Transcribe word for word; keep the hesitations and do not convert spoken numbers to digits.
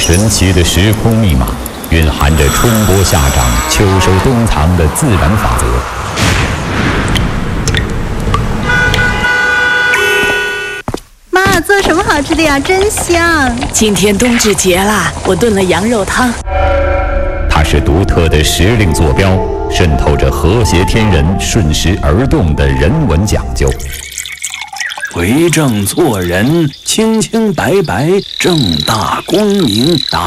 神奇的时空密码，蕴含着春播夏长、秋收冬藏的自然法则。 妈，做什么好吃的呀？真香！ 今天冬至节啦，我炖了羊肉汤。 它是独特的时令坐标，渗透着和谐天人、顺时而动的人文讲究。 为政做人，清清白白，正大光明。